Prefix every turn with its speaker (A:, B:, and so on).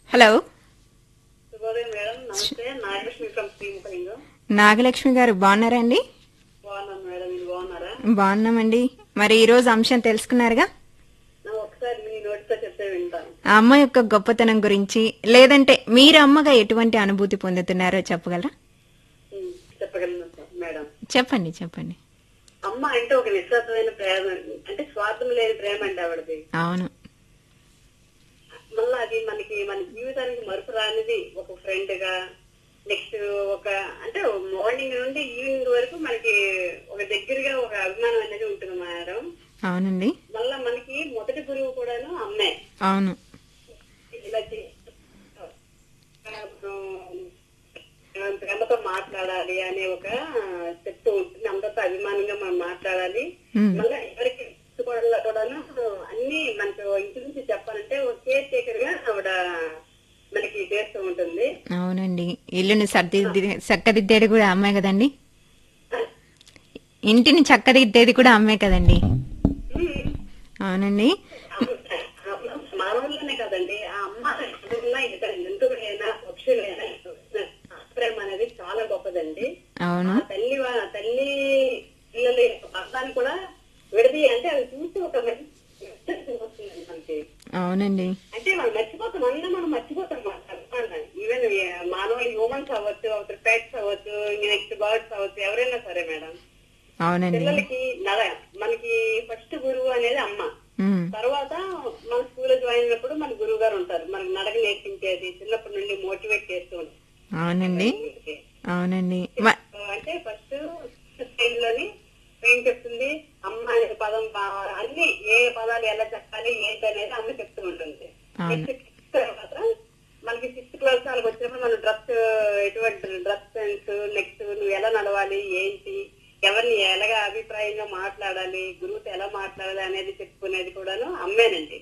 A: Hello
B: శుభోదయం madam. నమస్తే. Nagalakshmi from Srimukhalingam.
A: Nagalakshmi గారు బాగున్నారా అండి?
B: బాగున్నాను మేడం, మీరు బాగున్నారా?
A: బాగున్నామండి. మరి ఈ రోజు అంశం తెలుసుకున్నారుగా?
B: ఒకసారి మీ నోటితో చెప్తే వింటాను.
A: ఆ అమ్మ యొక్క గొప్పతనం గురించి, లేదంటే మీరు అమ్మగా ఎటువంటి అనుభూతి పొందుతున్నారో చెప్పగలరా?
B: చెప్పగలను మేడం.
A: చెప్పండి చెప్పండి.
B: అమ్మ అంటే ఒక నిస్వార్థమైన ప్రేమ, అంటే స్వార్థం లేని ప్రేమ అండి ఆవిడది.
A: అవును.
B: మళ్ళీ అది మన జీవితానికి మరుపు రానిది. ఒక ఫ్రెండ్ గా, నెక్స్ట్ ఒక అంటే మార్నింగ్ నుండి ఈవినింగ్ వరకు మనకి ఒక దగ్గరగా ఒక అభిమానం అనేది ఉంటుంది మేడం.
A: అవునండి.
B: మళ్ళా మనకి మొదటి గురువు కూడాను అమ్మే.
A: అవును.
B: ఇలా ప్రేమతో మాట్లాడాలి అనే ఒక చెప్తూ ఉంటుంది. అందరితో అభిమానంగా మనం మాట్లాడాలి. మళ్ళీ ఎవరికి కూడాను అన్ని మనకు ఇంటి నుంచి చెప్పాలంటే ఒక కేర్ టేకర్ గా ఆవిడ మనకి చేస్తూ ఉంటుంది.
A: అవునండి. ఇల్లుని చక్కదిద్దేది కూడా అమ్మే కదండి. ఇంటిని చక్కదిద్దేది కూడా అమ్మే కదండి. అవునండి.
B: మానవులనే కదండి, ఆ అమ్మ జంతువులైనా పక్షులైనా ప్రేమ అనేది చాలా గొప్పదండి.
A: అవును.
B: ఆ తల్లి పిల్లల అర్థాన్ని కూడా విడది అంటే అది చూసి ఒక వస్తుందండి మనకి.
A: అవునండి.
B: అంటే మనం మర్చిపోతాం, అన్నీ మనం మర్చిపోతాం మాట. ఈవెన్ మానవులు హ్యూమన్స్ అవ్వచ్చు, అవతల పెట్స్ అవ్వచ్చు, నెక్స్ట్ బర్డ్స్ అవ్వచ్చు, ఎవరైనా సరే మేడం.
A: అవునండి.
B: పిల్లలకి మనకి ఫస్ట్ గురువు అనేది అమ్మ. తర్వాత మన స్కూల్ జాయిన్ అయినప్పుడు మన గురువు గారు ఉంటారు, మనకి నడక నేర్పించేది, చిన్నప్పటి నుండి మోటివేట్ చేస్తూ ఉంటారు.
A: అవునండి. అవునండి.
B: అంటే ఫస్ట్ స్టేజ్ లోని ఏం చెప్తుంది అమ్మ అనే పదం, అన్ని ఏ పదాలు ఎలా చెప్పాలి ఏంటి అనేది అమ్మ చెప్తూ ఉంటుంది. నెక్స్ట్ తర్వాత మనకి 6th క్లాస్ వాళ్ళకి వచ్చినప్పుడు మన ఎటువంటి డ్రెస్ సెన్స్, నెక్స్ట్ నువ్వు ఎలా నడవాలి ఏంటి, ఎవరిని ఎలాగా అభిప్రాయంగా మాట్లాడాలి, గురువుతో ఎలా మాట్లాడాలి అనేది చెప్పుకునేది కూడాను అమ్మేనండి.